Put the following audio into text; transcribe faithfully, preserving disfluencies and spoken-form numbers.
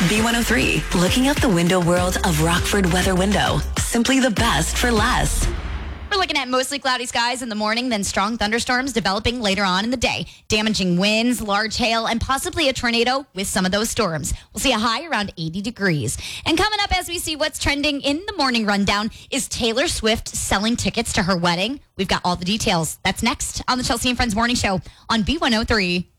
B one oh three, looking out the window world of Rockford Weather Window. Simply the best for less. We're looking at mostly cloudy skies in the morning, then strong thunderstorms developing later on in the day. Damaging winds, large hail, and possibly a tornado with some of those storms. We'll see a high around eighty degrees. And coming up as we see what's trending in the morning rundown, is Taylor Swift selling tickets to her wedding? We've got all the details. That's next on the Chelsea and Friends Morning Show on B one oh three.